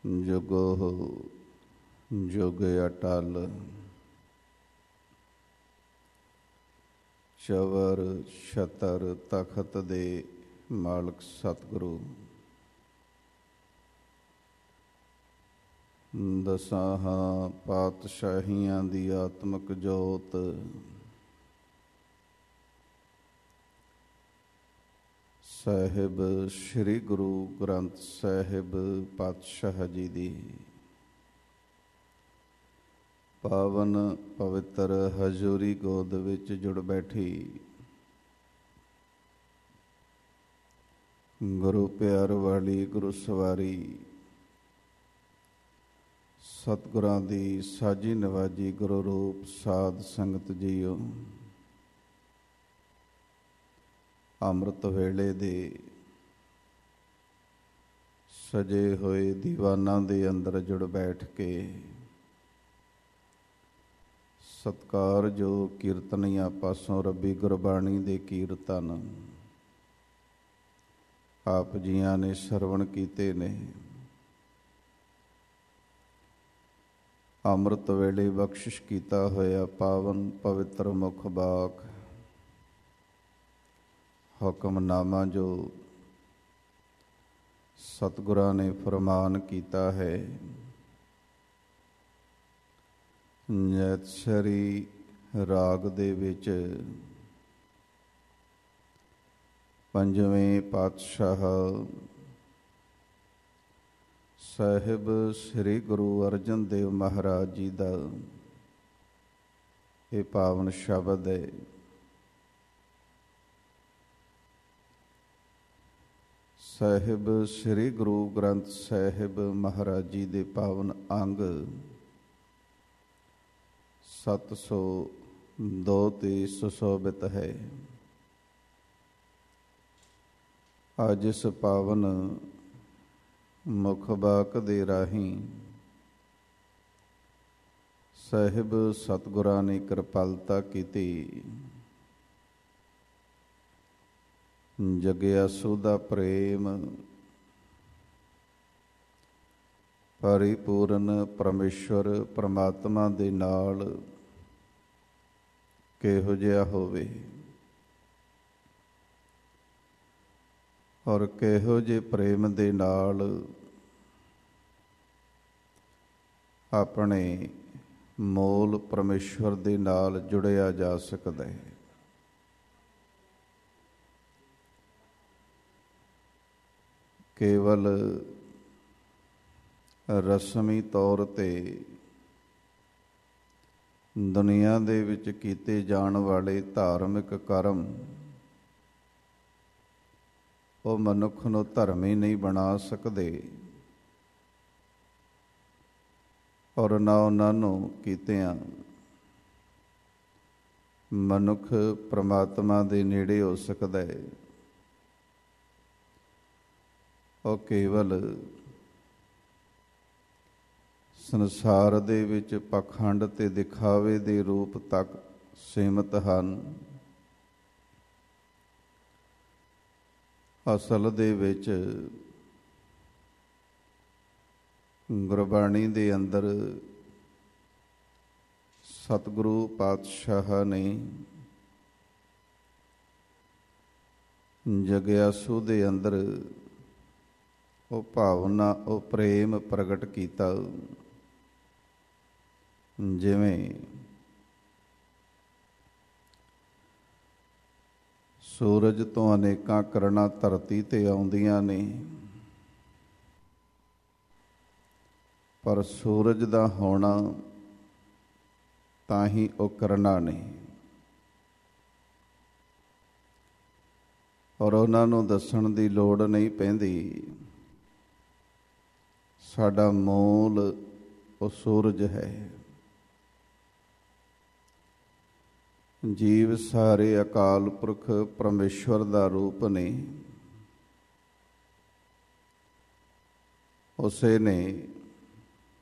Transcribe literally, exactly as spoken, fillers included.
ਜੁਗੋ ਜੁਗ ਅਟਲ। ਚਵਰ ਛਤਰ ਤਖਤ ਦੇ ਮਾਲਕ ਸਤਿਗੁਰੂ, ਦਸਾਹਾਂ ਪਾਤਸ਼ਾਹੀਆਂ ਦੀ ਆਤਮਿਕ ਜੋਤ, ਸਾਹਿਬ ਸ੍ਰੀ ਗੁਰੂ ਗ੍ਰੰਥ ਸਾਹਿਬ ਪਾਤਸ਼ਾਹ ਜੀ ਦੀ ਪਾਵਨ ਪਵਿੱਤਰ ਹਜ਼ੂਰੀ ਗੋਦ ਵਿੱਚ ਜੁੜ ਬੈਠੀ ਗੁਰੂ ਪਿਆਰ ਵਾਲੀ ਗੁਰੂ ਸਵਾਰੀ ਸਤਿਗੁਰਾਂ ਦੀ ਸਾਜੀ ਨਵਾਜੀ ਗੁਰੂ ਰੂਪ ਸਾਧ ਸੰਗਤ ਜੀਓ, ਅੰਮ੍ਰਿਤ ਵੇਲੇ ਦੇ ਸਜੇ ਹੋਏ ਦੀਵਾਨਾਂ ਦੇ ਅੰਦਰ ਜੁੜ ਬੈਠ ਕੇ ਸਤਿਕਾਰ ਜੋ ਕੀਰਤਨੀਆਂ ਪਾਸੋਂ ਰੱਬੀ ਗੁਰਬਾਣੀ ਦੇ ਕੀਰਤਨ ਆਪ ਜੀਆਂ ਨੇ ਸਰਵਣ ਕੀਤੇ ਨੇ। ਅੰਮ੍ਰਿਤ ਵੇਲੇ ਬਖਸ਼ਿਸ਼ ਕੀਤਾ ਹੋਇਆ ਪਾਵਨ ਪਵਿੱਤਰ ਮੁਖ ਬਾਕ ਹੁਕਮਨਾਮਾ ਜੋ ਸਤਿਗੁਰਾਂ ਨੇ ਫਰਮਾਨ ਕੀਤਾ ਹੈ, ਜੈਤਸਰੀ ਰਾਗ ਦੇ ਵਿੱਚ ਪੰਜਵੇਂ ਪਾਤਸ਼ਾਹ ਸਾਹਿਬ ਸ੍ਰੀ ਗੁਰੂ ਅਰਜਨ ਦੇਵ ਮਹਾਰਾਜ ਜੀ ਦਾ ਇਹ ਪਾਵਨ ਸ਼ਬਦ ਹੈ। ਸਾਹਿਬ ਸ੍ਰੀ ਗੁਰੂ ਗ੍ਰੰਥ ਸਾਹਿਬ ਮਹਾਰਾਜ ਜੀ ਦੇ ਪਾਵਨ ਅੰਗ ਸੱਤ ਸੌ ਦੋ ਤੇ ਸੁਸ਼ੋਭਿਤ ਹੈ। ਅੱਜ ਇਸ ਪਾਵਨ ਮੁਖ ਬਾਕ ਦੇ ਰਾਹੀਂ ਸਾਹਿਬ ਸਤਿਗੁਰਾਂ ਨੇ ਕਿਰਪਾਲਤਾ ਕੀਤੀ। ਜਗਿਆਸੂ ਦਾ ਪ੍ਰੇਮ ਪਰਿਪੂਰਨ ਪਰਮੇਸ਼ਵਰ ਪਰਮਾਤਮਾ ਦੇ ਨਾਲ ਕਿਹੋ ਜਿਹਾ ਹੋਵੇ ਔਰ ਕਿਹੋ ਜਿਹੇ ਪ੍ਰੇਮ ਦੇ ਨਾਲ ਆਪਣੇ ਮੂਲ ਪਰਮੇਸ਼ਵਰ ਦੇ ਨਾਲ ਜੁੜਿਆ ਜਾ ਸਕਦਾ ਹੈ। ਕੇਵਲ ਰਸਮੀ ਤੌਰ ਤੇ ਦੁਨੀਆ ਦੇ ਵਿੱਚ ਕੀਤੇ ਜਾਣ ਵਾਲੇ ਧਾਰਮਿਕ ਕਰਮ ਉਹ ਮਨੁੱਖ ਨੂੰ ਧਰਮੀ ਨਹੀਂ ਬਣਾ ਸਕਦੇ ਔਰ ਨਾ ਉਹਨਾਂ ਨੂੰ ਕੀਤਿਆਂ ਮਨੁੱਖ ਪ੍ਰਮਾਤਮਾ ਦੇ ਨੇੜੇ ਹੋ ਸਕਦਾ ਹੈ। ਉਹ ਕੇਵਲ ਸੰਸਾਰ ਦੇ ਵਿੱਚ ਪਖੰਡ ਤੇ ਦਿਖਾਵੇ ਦੇ ਰੂਪ ਤੱਕ ਸੀਮਤ ਹਨ। ਅਸਲ ਦੇ ਵਿੱਚ ਗੁਰਬਾਣੀ ਦੇ ਅੰਦਰ ਸਤਿਗੁਰੂ ਪਾਤਸ਼ਾਹ ਨੇ ਜਗਿਆਸੂ ਦੇ ਅੰਦਰ ਉਹ ਭਾਵਨਾ ਉਹ ਪ੍ਰੇਮ ਪ੍ਰਗਟ ਕੀਤਾ। ਜਿਵੇਂ ਸੂਰਜ ਤੋਂ ਅਨੇਕਾਂ ਕਿਰਨਾਂ ਧਰਤੀ ਤੇ ਆਉਂਦੀਆਂ ਨੇ, ਪਰ ਸੂਰਜ ਦਾ ਹੋਣਾ ਤਾਂ ਹੀ ਉਹ ਕਿਰਨਾਂ ਨੇ ਔਰ ਉਹਨਾਂ ਨੂੰ ਦੱਸਣ ਦੀ ਲੋੜ ਨਹੀਂ ਪੈਂਦੀ। ਸਾਡਾ ਮੂਲ ਉਹ ਸੂਰਜ ਹੈ। ਜੀਵ ਸਾਰੇ ਅਕਾਲ ਪੁਰਖ ਪਰਮੇਸ਼ਵਰ ਦਾ ਰੂਪ ਨੇ। ਉਸੇ ਨੇ